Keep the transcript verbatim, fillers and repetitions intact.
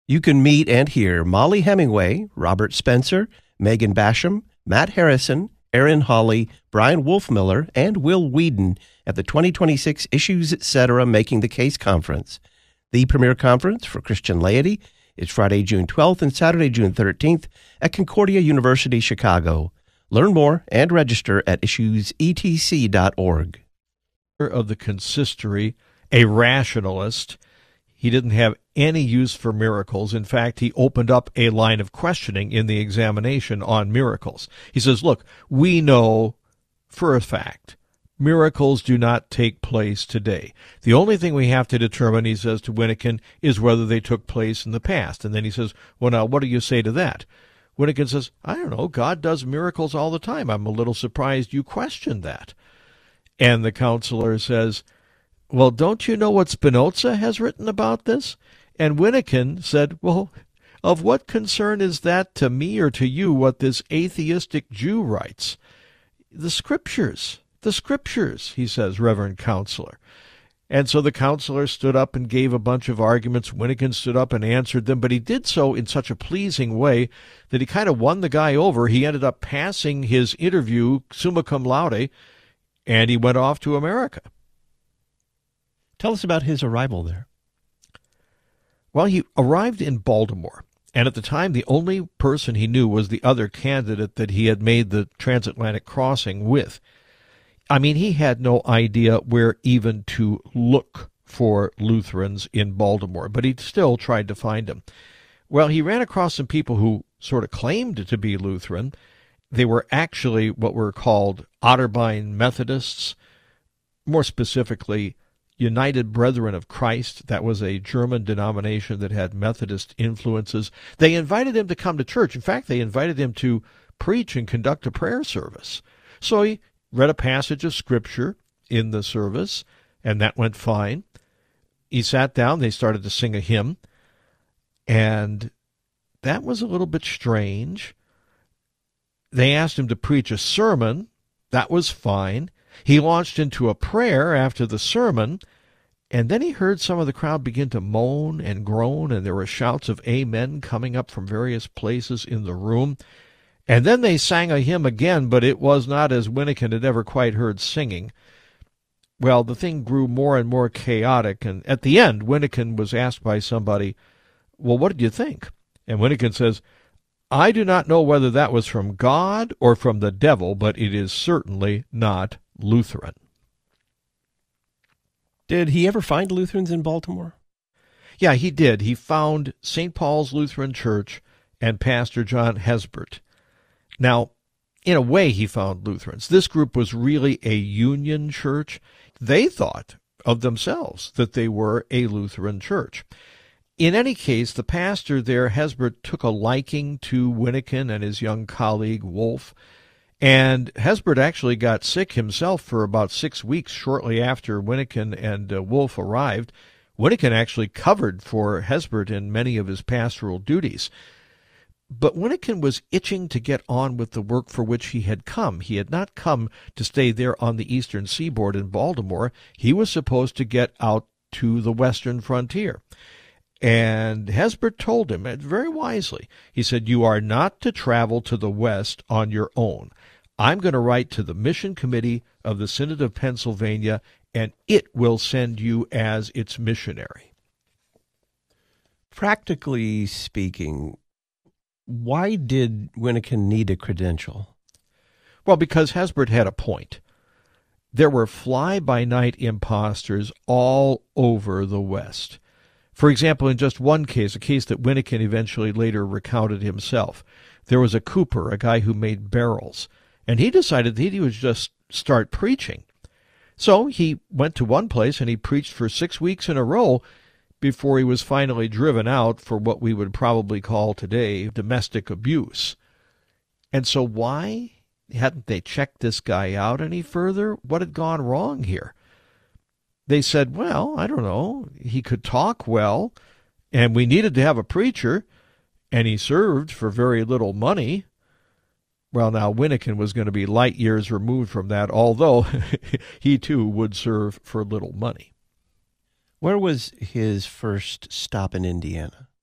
You can meet and hear Molly Hemingway, Robert Spencer, Megan Basham, Matt Harrison, Aaron Hawley, Brian Wolfmiller, and Will Whedon at the twenty twenty-six Issues Etc. Making the Case Conference. The premier conference for Christian laity is Friday, June twelfth and Saturday, June thirteenth at Concordia University, Chicago. Learn more and register at issues e t c dot org. Of the consistory, a rationalist. He didn't have any use for miracles. In fact, he opened up a line of questioning in the examination on miracles. He says, look, we know for a fact miracles do not take place today. The only thing we have to determine, he says to Wyneken, is whether they took place in the past. And then he says, well, now, what do you say to that? Wyneken says, I don't know, God does miracles all the time. I'm a little surprised you question that. And the counselor says, well, don't you know what Spinoza has written about this? And Wyneken said, well, of what concern is that to me or to you what this atheistic Jew writes? The Scriptures. The Scriptures, he says, Reverend Counselor. And so the counselor stood up and gave a bunch of arguments. Wyneken stood up and answered them, but he did so in such a pleasing way that he kind of won the guy over. He ended up passing his interview summa cum laude, and he went off to America. Tell us about his arrival there. Well, he arrived in Baltimore, and at the time the only person he knew was the other candidate that he had made the transatlantic crossing with. I mean, he had no idea where even to look for Lutherans in Baltimore, but he still tried to find them. Well, he ran across some people who sort of claimed to be Lutheran. They were actually what were called Otterbein Methodists, more specifically United Brethren of Christ. That was a German denomination that had Methodist influences. They invited him to come to church. In fact, they invited him to preach and conduct a prayer service. So he read a passage of Scripture in the service, and that went fine. He sat down. They started to sing a hymn, and that was a little bit strange. They asked him to preach a sermon. That was fine. He launched into a prayer after the sermon, and then he heard some of the crowd begin to moan and groan, and there were shouts of amen coming up from various places in the room. And then they sang a hymn again, but it was not as Wyneken had ever quite heard singing. Well, the thing grew more and more chaotic, and at the end, Wyneken was asked by somebody, well, what did you think? And Wyneken says, I do not know whether that was from God or from the devil, but it is certainly not Lutheran. Did he ever find Lutherans in Baltimore? Yeah, he did. He found Saint Paul's Lutheran Church and Pastor John Hesbert. Now, in a way, he found Lutherans. This group was really a union church. They thought of themselves that they were a Lutheran church. In any case, the pastor there, Hesbert, took a liking to Wyneken and his young colleague, Wolf, and Hesbert actually got sick himself for about six weeks shortly after Wyneken and uh, Wolf arrived. Wyneken actually covered for Hesbert in many of his pastoral duties. But Wyneken was itching to get on with the work for which he had come. He had not come to stay there on the eastern seaboard in Baltimore. He was supposed to get out to the western frontier. And Hesbert told him, very wisely, he said, you are not to travel to the west on your own. I'm going to write to the Mission Committee of the Synod of Pennsylvania, and it will send you as its missionary. Practically speaking, why did Wyneken need a credential? Well, because Hesbert had a point. There were fly-by-night imposters all over the West. For example, in just one case, a case that Wyneken eventually later recounted himself, there was a cooper, a guy who made barrels, and he decided that he would just start preaching. So he went to one place and he preached for six weeks in a row before he was finally driven out for what we would probably call today domestic abuse. And so why hadn't they checked this guy out any further? What had gone wrong here? They said, well, I don't know, he could talk well, and we needed to have a preacher, and he served for very little money. Well, now, Wyneken was going to be light years removed from that, although he too would serve for little money. Where was his first stop in Indiana?